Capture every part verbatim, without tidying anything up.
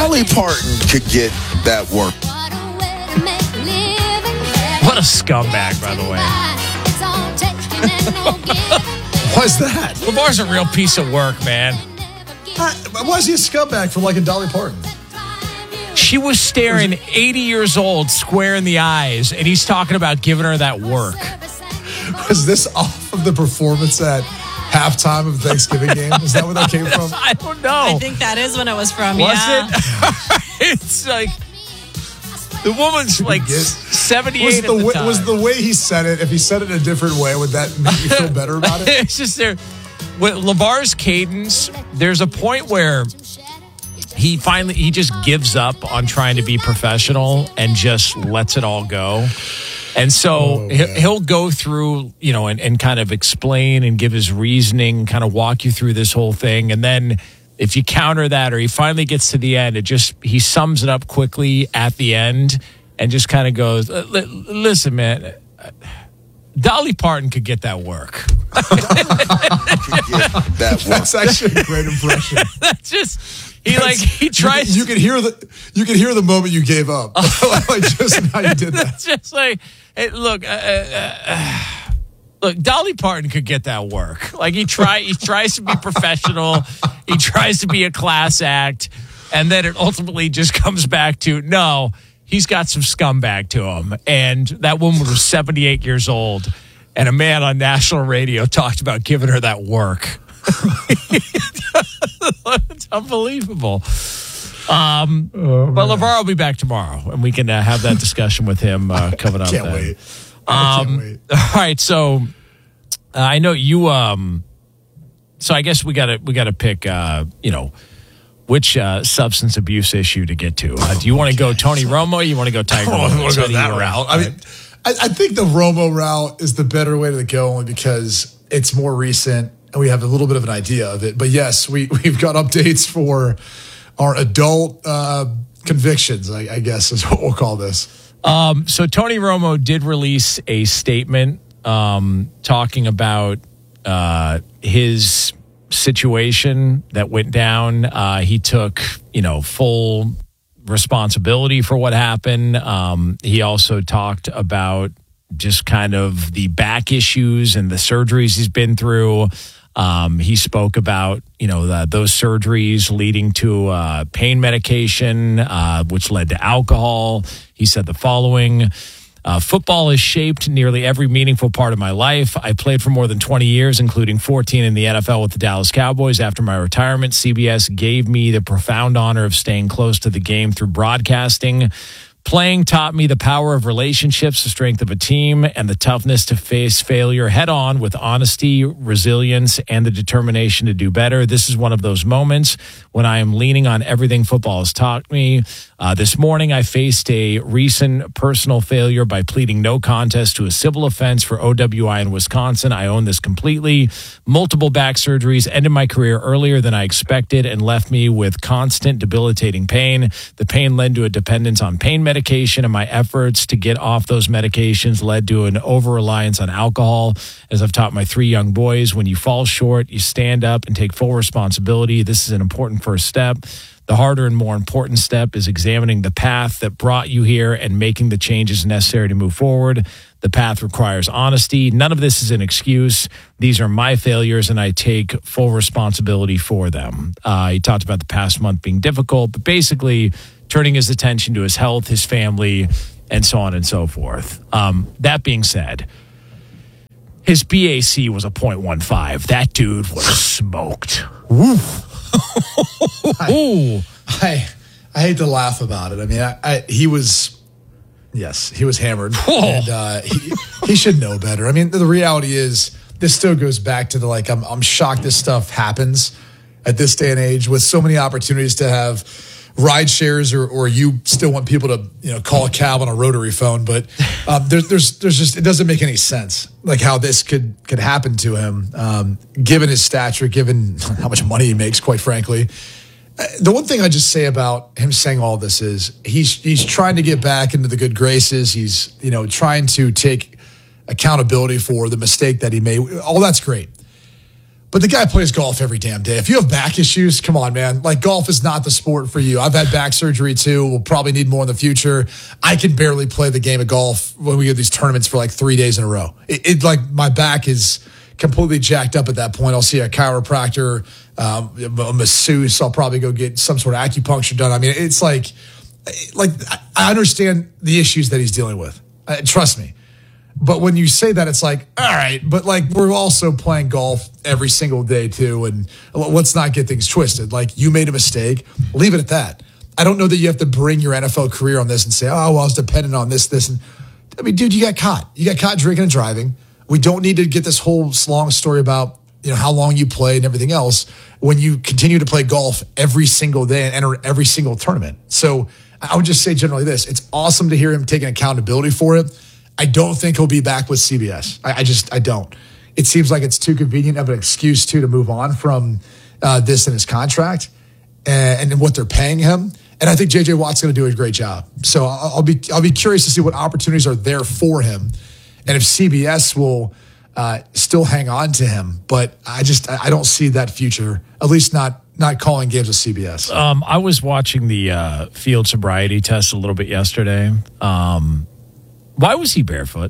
Dolly Parton could get that work. What a scumbag, by the way. Why's that? LeVar's a real piece of work, man. Uh, why is he a scumbag for liking Dolly Parton? She was staring eighty years old square in the eyes, and he's talking about giving her that work. Was this off of the performance at halftime of the Thanksgiving game? Is that where that came from? I don't know. I think that is when it was from, was yeah. it? It's like the woman's like seventy-eight was at the, the way, time. Was the way he said it, if he said it in a different way, would that make you feel better about it? It's just there. With LeVar's cadence, there's a point where he finally, he just gives up on trying to be professional and just lets it all go. And so oh, he'll, he'll go through, you know, and, and kind of explain and give his reasoning, kind of walk you through this whole thing. And then if you counter that or he finally gets to the end, it just, he sums it up quickly at the end and just kind of goes, listen, man, Dolly Parton could get that work. that work. That's actually a great impression. That's just... He like he tries. You, you can hear the you can hear the moment you gave up. Like just how you did that. That's just like, hey, look, uh, uh, uh, look. Dolly Parton could get that work. Like he try he tries to be professional. He tries to be a class act, and then it ultimately just comes back to no. He's got some scumbag to him, and that woman was seventy-eight years old, and a man on national radio talked about giving her that work. It's unbelievable. Um, oh, but LeVar will be back tomorrow, and we can uh, have that discussion with him uh, coming up. Can't then. wait. I Um, can't wait. All right, so uh, I know you. Um, so I guess we got to we got to pick. Uh, you know, which uh, substance abuse issue to get to. Uh, do you want to go Tony Romo? Or you want to go Tiger Oh, I Woods? want to How go do that you, uh, route. I mean, I, I think the Romo route is the better way to go, only because it's more recent and we have a little bit of an idea of it. But yes, we we've got updates for our adult uh, convictions, I, I guess is what we'll call this. Um, so Tony Romo did release a statement um, talking about uh, his situation that went down. Uh, he took, you know, full responsibility for what happened. Um, he also talked about just kind of the back issues and the surgeries he's been through. Um, he spoke about, you know, the, those surgeries leading to uh, pain medication, uh, which led to alcohol. He said the following: uh, football has shaped nearly every meaningful part of my life. I played for more than twenty years, including fourteen in the N F L with the Dallas Cowboys. After my retirement, C B S gave me the profound honor of staying close to the game through broadcasting. Playing taught me the power of relationships, the strength of a team, and the toughness to face failure head on with honesty, resilience, and the determination to do better. This is one of those moments when I am leaning on everything football has taught me. Uh, this morning, I faced a recent personal failure by pleading no contest to a civil offense for O W I in Wisconsin. I own this completely. Multiple back surgeries ended my career earlier than I expected and left me with constant debilitating pain. The pain led to a dependence on pain medication. Medication and my efforts to get off those medications led to an over-reliance on alcohol. As I've taught my three young boys, when you fall short, you stand up and take full responsibility. This is an important first step. The harder and more important step is examining the path that brought you here and making the changes necessary to move forward. The path requires honesty. None of this is an excuse. These are my failures, and I take full responsibility for them. Uh, he talked about the past month being difficult, but basically turning his attention to his health, his family, and so on and so forth. Um, that being said, his B A C was a point one five. That dude was smoked. Ooh. Ooh. I, I hate to laugh about it. I mean, I, I, he was, yes, he was hammered. Oh. And uh, he, he should know better. I mean, the reality is, this still goes back to the, like, I'm, I'm shocked this stuff happens at this day and age with so many opportunities to have ride shares, or, or you still want people to, you know, call a cab on a rotary phone. But um, there's, there's, there's just, it doesn't make any sense, like how this could, could happen to him, um, given his stature, given how much money he makes, quite frankly. The one thing I just say about him saying all this is he's, he's trying to get back into the good graces. He's, you know, trying to take accountability for the mistake that he made. All that's great. But the guy plays golf every damn day. If you have back issues, come on, man. Like, golf is not the sport for you. I've had back surgery too. We'll probably need more in the future. I can barely play the game of golf when we get these tournaments for like three days in a row. It, it like my back is completely jacked up at that point. I'll see a chiropractor, um, a masseuse. I'll probably go get some sort of acupuncture done. I mean, it's like, like I understand the issues that he's dealing with. Uh, trust me. But when you say that, it's like, all right, but like we're also playing golf every single day too. And let's not get things twisted. Like, you made a mistake, leave it at that. I don't know that you have to bring your N F L career on this and say, oh, well, I was dependent on this, this. And I mean, dude, you got caught. You got caught drinking and driving. We don't need to get this whole long story about, you know, how long you play and everything else when you continue to play golf every single day and enter every single tournament. So I would just say generally this, it's awesome to hear him taking accountability for it. I don't think he'll be back with C B S. I, I just, I don't. It seems like it's too convenient of an excuse, too, to move on from uh, this and his contract and, and what they're paying him. And I think J J Watt's going to do a great job. So I'll, I'll be, I'll be curious to see what opportunities are there for him, and if C B S will uh, still hang on to him. But I just, I don't see that future. At least not, not calling games with C B S. Um, I was watching the uh, field sobriety test a little bit yesterday. Um, Why was he barefoot?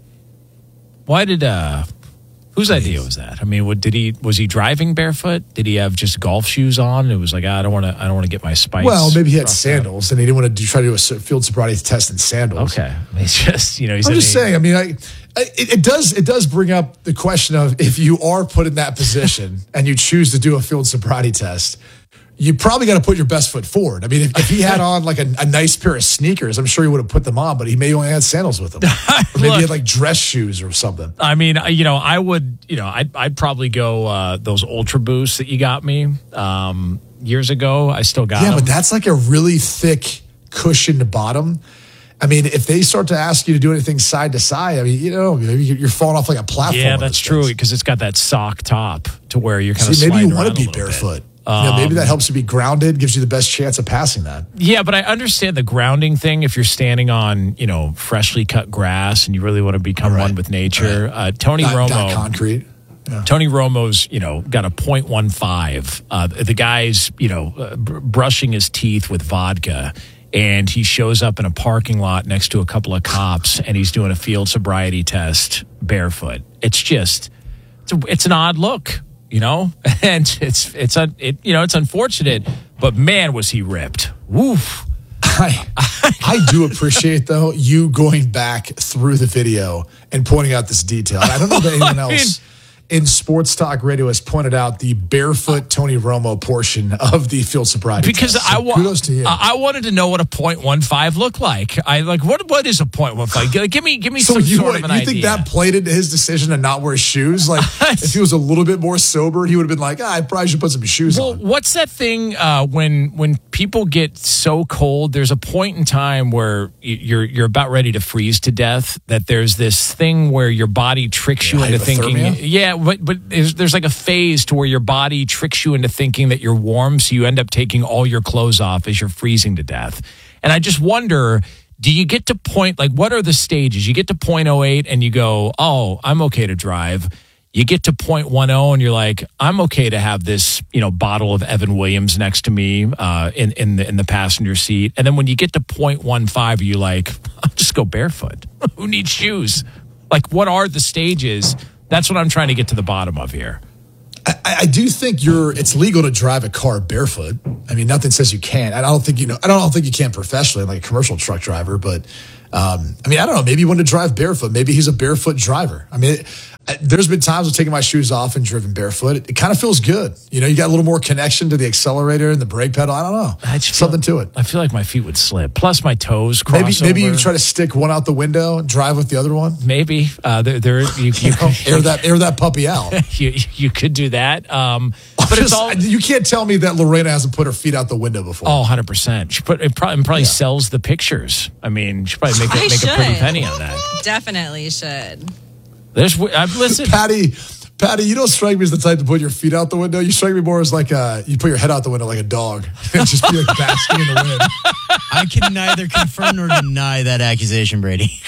Why did uh whose idea was that? I mean, what, did he was he driving barefoot? Did he have just golf shoes on? It was like, ah, I don't want to I don't want to get my spikes. Well, maybe he had sandals and he didn't want to do, try to do a field sobriety test in sandals. Okay, it's just you know. He's I'm just he, saying. I mean, I, I it, it does it does bring up the question of if you are put in that position and you choose to do a field sobriety test, you probably got to put your best foot forward. I mean, if, if he had on like a, a nice pair of sneakers, I'm sure he would have put them on, but he may only had sandals with him. Or maybe Look, he had like dress shoes or something. I mean, you know, I would, you know, I'd, I'd probably go uh, those Ultra Boosts that you got me um, years ago. I still got Yeah, them. but that's like a really thick cushioned bottom. I mean, if they start to ask you to do anything side to side, I mean, you know, maybe you're falling off like a platform. Yeah, that's true, because it's got that sock top to where you're kind of See, maybe sliding you want around to a be little barefoot. bit. You know, maybe that helps you be grounded, gives you the best chance of passing that. Yeah, but I understand the grounding thing if you're standing on, you know, freshly cut grass and you really want to become Right. one with nature. Right. Uh, Tony not, Romo. Not concrete. Yeah. Tony Romo's, you know, got a point one five. Uh, the guy's, you know, uh, br- brushing his teeth with vodka, and he shows up in a parking lot next to a couple of cops, and he's doing a field sobriety test barefoot. It's just, it's, a, it's an odd look. You know, and it's it's un, it you know it's unfortunate, but man, was he ripped! Woof. I I do appreciate though you going back through the video and pointing out this detail. I don't know that anyone I mean, else in Sports Talk Radio has pointed out the barefoot Tony Romo portion of the field sobriety because test. I So wa- kudos to you. I, I wanted to know what a point one five looked like. I like what what is a point one five? Give me give me So some you, sort want, of an you idea. think that played into his decision to not wear shoes? Like if he was a little bit more sober, he would have been like, ah, I probably should put some shoes Well, on. what's that thing uh, when when people get so cold? There's a point in time where y- you're you're about ready to freeze to death. That there's this thing where your body tricks you Yeah, into thinking, hypothermia? yeah, but but there's, there's like a phase to where your body tricks you into thinking that you're warm, so you end up taking all your clothes off as you're freezing to death. And I just wonder, do you get to point, like, what are the stages? You get to point oh eight and you go, oh, I'm okay to drive. You get to point one oh and you're like, I'm okay to have this, you know, bottle of Evan Williams next to me uh, in in the in the passenger seat. And then when you get to point one five, you're like, I'll just go barefoot. Who needs shoes? Like, what are the stages? That's what I'm trying to get to the bottom of here. I, I do think you're. It's legal to drive a car barefoot. I mean, nothing says you can't. I don't think you know. I don't think you can professionally, like a commercial truck driver. But um, I mean, I don't know. Maybe he wanted to drive barefoot. Maybe he's a barefoot driver. I mean, it, I, there's been times I've taken my shoes off and driven barefoot. It, it kind of feels good. You know, you got a little more connection to the accelerator and the brake pedal. I don't know. I just Something feel, to it. I feel like my feet would slip. Plus, my toes cross Maybe maybe over. you try to stick one out the window and drive with the other one. Maybe uh, there, there you, you, You know, air that air that puppy out. you you could do that. Um, but Just- it's all you can't tell me that Lorena hasn't put her feet out the window before. oh, one hundred percent. She put it probably, probably Yeah. sells the pictures. I mean, she probably make a, I make a pretty should. penny on that. Definitely should. There's uh, listen. Patty, Patty, you don't strike me as the type to put your feet out the window. You strike me more as like uh, you put your head out the window like a dog and just be like basking in the wind. I can neither confirm nor deny that accusation, Brady.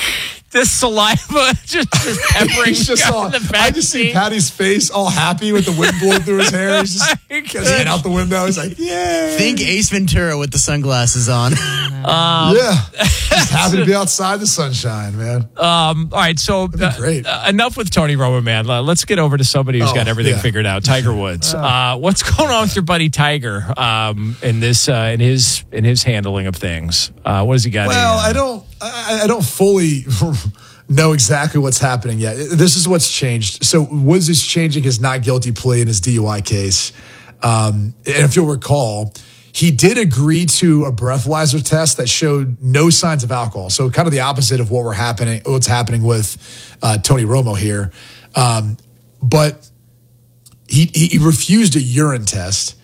this saliva just, just peppering He's just all, the I just see Patty's face all happy with the wind blowing through his hair. He's just gets his head out the window. He's like, yeah. Think Ace Ventura with the sunglasses on. Um, yeah. Just happy to be outside the sunshine, man. Um, all right, so uh, great. Uh, enough with Tony Romo, man. Uh, Let's get over to somebody who's Oh, got everything yeah. figured out. Tiger Woods. Uh, what's going on with your buddy Tiger um, in this uh, in his in his handling of things? Uh, what has he got? Well, uh, I don't, I, I don't fully know exactly what's happening yet. This is what's changed. So Woods is changing his not guilty plea in his D U I case. Um, and if you'll recall, he did agree to a breathalyzer test that showed no signs of alcohol. So kind of the opposite of what we're happening, what's happening with uh, Tony Romo here. Um, but he, he refused a urine test,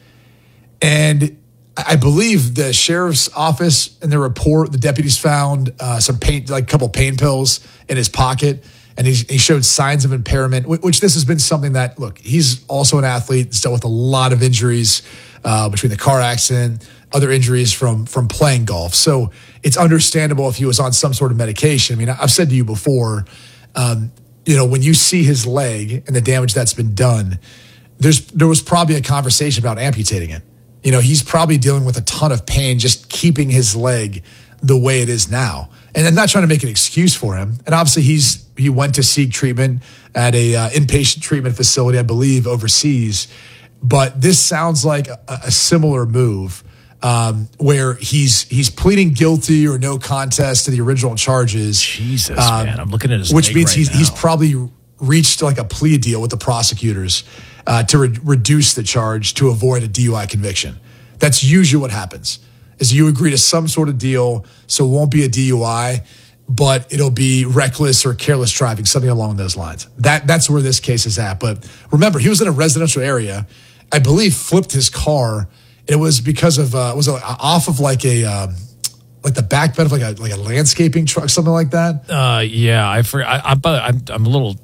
and I believe the sheriff's office in their report, the deputies found uh, some pain, like a couple pain pills in his pocket, and he, he showed signs of impairment, which this has been something that, look, he's also an athlete, he's dealt with a lot of injuries uh, between the car accident, other injuries from from playing golf. So it's understandable if he was on some sort of medication. I mean, I've said to you before, um, you know, when you see his leg and the damage that's been done, there's there was probably a conversation about amputating it. You know, he's probably dealing with a ton of pain just keeping his leg the way it is now. And I'm not trying to make an excuse for him. And obviously, he's he went to seek treatment at a uh, inpatient treatment facility, I believe, overseas. But this sounds like a, a similar move um, where he's he's pleading guilty or no contest to the original charges. Jesus, um, man, I'm looking at his which leg means right he's now. he's probably reached like a plea deal with the prosecutors uh, to re- reduce the charge to avoid a D U I conviction. That's usually what happens, is you agree to some sort of deal, so it won't be a D U I, but it'll be reckless or careless driving, something along those lines. That That's where this case is at. But remember, he was in a residential area, I believe flipped his car. It was because of, uh, was it off of like a, um, like the back bed of like a like a landscaping truck, something like that? Uh, yeah, I for, I, I'm, I'm I'm a little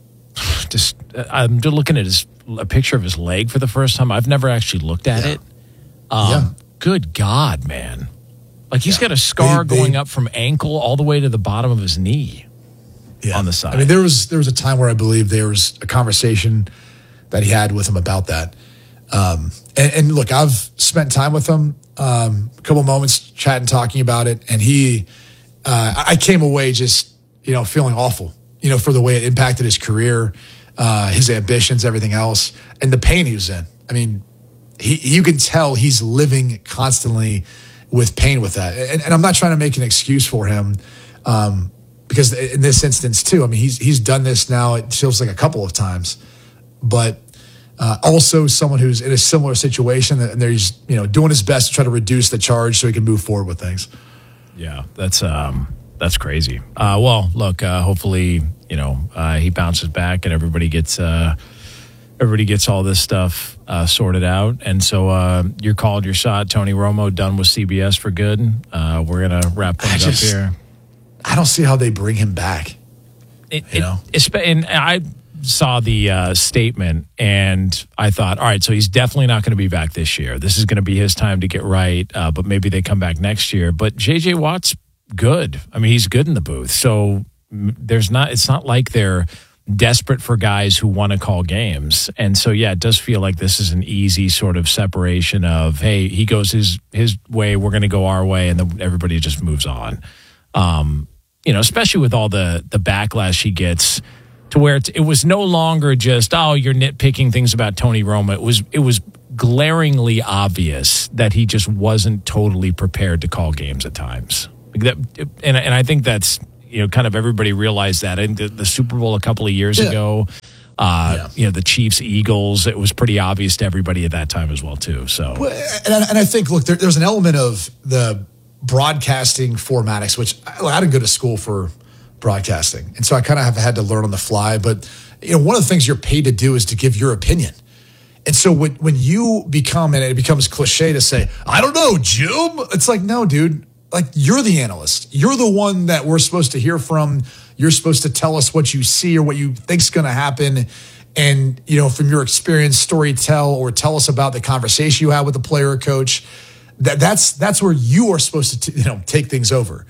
just I'm just looking at his a picture of his leg for the first time. I've never actually looked at Yeah. it. Um, Yeah. Good God, man! Like he's Yeah. got a scar They- they- going up from ankle all the way to the bottom of his knee. Yeah. On the side. I mean, there was there was a time where I believe there was a conversation that he had with him about that. Um, and, and look, I've spent time with him, um, a couple moments chatting, talking about it, and he, uh, I came away just you know feeling awful, you know, for the way it impacted his career, uh, his ambitions, everything else, and the pain he was in. I mean, he you can tell he's living constantly with pain with that, and, and I'm not trying to make an excuse for him. Um, Because in this instance too, I mean, he's he's done this now. It feels like a couple of times, but uh, also someone who's in a similar situation, and he's you know doing his best to try to reduce the charge so he can move forward with things. Yeah, that's um, that's crazy. Uh, well, look, uh, hopefully, you know, uh, he bounces back and everybody gets uh, everybody gets all this stuff uh, sorted out. And so uh, you're called your shot, Tony Romo, done with C B S for good. Uh, we're gonna wrap things just- up here. I don't see how they bring him back. It, You it- know? it's- and I saw the uh, statement and I thought, all right, so he's definitely not going to be back this year. This is going to be his time to get right, uh, but maybe they come back next year. But J J Watt's good. I mean, he's good in the booth. So mm, there's not. It's not like they're desperate for guys who want to call games. And so, yeah, it does feel like this is an easy sort of separation of, hey, he goes his his way, we're going to go our way, and then everybody just moves on. Um, you know, especially with all the the backlash he gets, to where it's, it was no longer just, oh, you're nitpicking things about Tony Romo. It was it was glaringly obvious that he just wasn't totally prepared to call games at times. Like that, and and I think that's, you know, kind of everybody realized that. In the, the Super Bowl a couple of years Yeah. ago, uh, Yeah. you know, the Chiefs Eagles, it was pretty obvious to everybody at that time as well too. So And I, and I think, look, there, there's an element of the broadcasting formatics, which I, I didn't go to school for broadcasting, and so I kind of have had to learn on the fly. But you know, one of the things you're paid to do is to give your opinion. And so when when you become, and it becomes cliche to say, I don't know, Jim, it's like, no, dude, like you're the analyst. You're the one that we're supposed to hear from. You're supposed to tell us what you see or what you think's going to happen. And, you know, from your experience, story tell, or tell us about the conversation you had with the player or coach. That that's that's where you are supposed to, t- you know, take things over.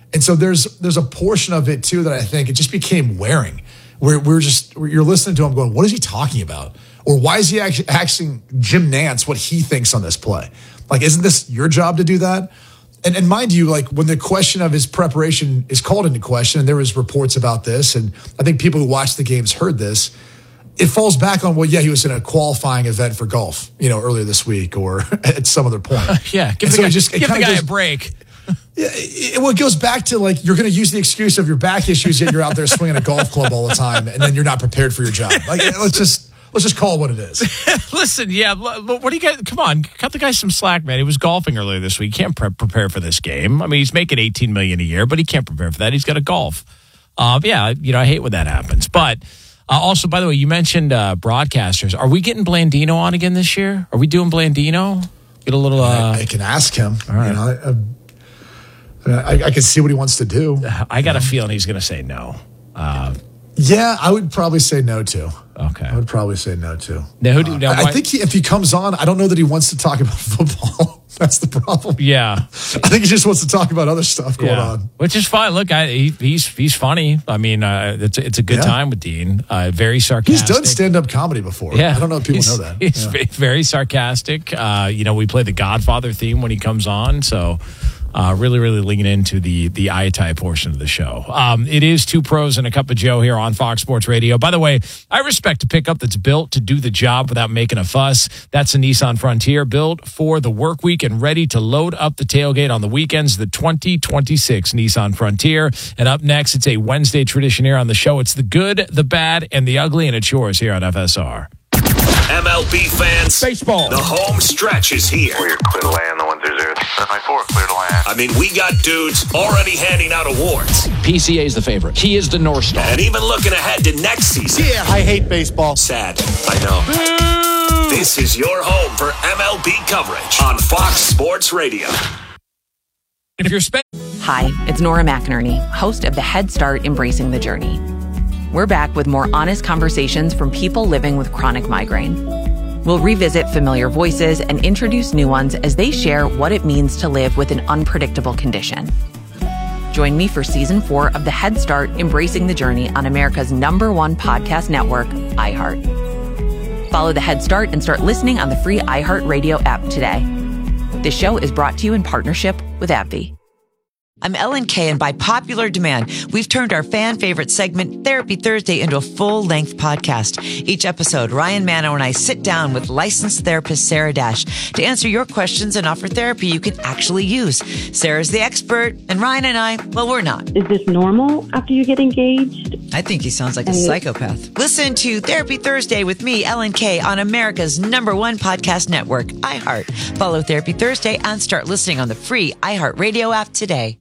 And so there's there's a portion of it too that I think it just became wearing, where we're just where you're listening to him going, what is he talking about? Or why is he actually asking Jim Nantz what he thinks on this play? Like, isn't this your job to do that? And, and mind you, like when the question of his preparation is called into question, and there was reports about this, and I think people who watched the games heard this, it falls back on, well, yeah, he was in a qualifying event for golf, you know, earlier this week or at some other point. yeah, give, the, so guy, just, give the guy goes, a break. Yeah, it, well, it goes back to like you're going to use the excuse of your back issues, yet you're out there swinging a golf club all the time, and then you're not prepared for your job. Like, let's just let's just call it what it is. Listen, yeah, what do you guys? Come on, cut the guy some slack, man. He was golfing earlier this week. He can't pre- prepare for this game. I mean, he's making eighteen million dollars a year, but he can't prepare for that. He's got to golf. Uh, yeah, you know, I hate when that happens. But uh, also, by the way, you mentioned uh, broadcasters. Are we getting Blandino on again this year? Are we doing Blandino? Get a little. Uh, I, I can ask him. All right. You know, I, I, I, I can see what he wants to do. I got a feeling he's going to say no. Uh, yeah, I would probably say no to. Okay. I would probably say no to. Now, who do, now, uh, I, I think he, if he comes on, I don't know that he wants to talk about football. That's the problem. Yeah. I think he just wants to talk about other stuff going yeah. on. Which is fine. Look, I, he, he's he's funny. I mean, uh, it's, it's a good yeah. time with Dean. Uh, very sarcastic. He's done stand-up comedy before. Yeah. I don't know if people he's, know that. He's yeah. very sarcastic. Uh, you know, we play the Godfather theme when he comes on, so... Uh, really, really leaning into the the Ayatai portion of the show. Um, it is Two Pros and a Cup of Joe here on Fox Sports Radio. By the way, I respect a pickup that's built to do the job without making a fuss. That's a Nissan Frontier, built for the work week and ready to load up the tailgate on the weekends. The twenty twenty-six Nissan Frontier. And up next, it's a Wednesday tradition here on the show. It's the good, the bad, and the ugly, and it's yours here on F S R. M L B fans, baseball. The home stretch is here. We're clear to land, the one through zero. seven nine four, clear to land. I mean, we got dudes already handing out awards. P C A is the favorite. He is the North Star. And even looking ahead to next season. Yeah, I hate baseball. Sad, I know. Boo! This is your home for M L B coverage on Fox Sports Radio. If you're spent- Hi, it's Nora McInerney, host of the Head Start Embracing the Journey. We're back with more honest conversations from people living with chronic migraine. We'll revisit familiar voices and introduce new ones as they share what it means to live with an unpredictable condition. Join me for season four of the Head Start Embracing the Journey on America's number one podcast network, iHeart. Follow the Head Start and start listening on the free iHeartRadio app today. This show is brought to you in partnership with AbbVie. I'm Ellen Kay, and by popular demand, we've turned our fan favorite segment, Therapy Thursday, into a full-length podcast. Each episode, Ryan Manno and I sit down with licensed therapist Sarah Dash to answer your questions and offer therapy you can actually use. Sarah's the expert, and Ryan and I, well, we're not. Is this normal after you get engaged? I think he sounds like a psychopath. Listen to Therapy Thursday with me, Ellen Kay, on America's number one podcast network, iHeart. Follow Therapy Thursday and start listening on the free iHeartRadio app today.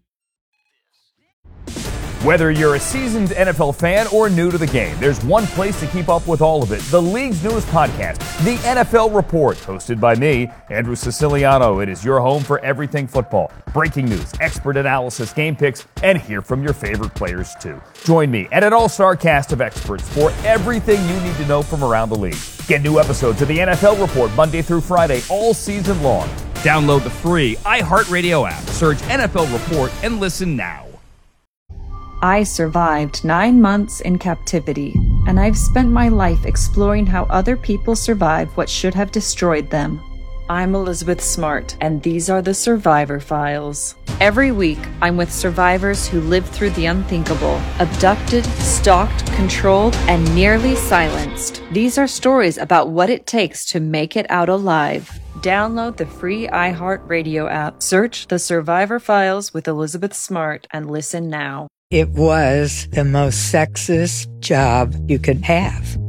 Whether you're a seasoned N F L fan or new to the game, there's one place to keep up with all of it. The league's newest podcast, The N F L Report, hosted by me, Andrew Siciliano. It is your home for everything football. Breaking news, expert analysis, game picks, and hear from your favorite players, too. Join me and an all-star cast of experts for everything you need to know from around the league. Get new episodes of The N F L Report Monday through Friday all season long. Download the free iHeartRadio app, search N F L Report, and listen now. I survived nine months in captivity, and I've spent my life exploring how other people survive what should have destroyed them. I'm Elizabeth Smart, and these are the Survivor Files. Every week, I'm with survivors who lived through the unthinkable, abducted, stalked, controlled, and nearly silenced. These are stories about what it takes to make it out alive. Download the free iHeartRadio app, search The Survivor Files with Elizabeth Smart, and listen now. It was the most sexist job you could have.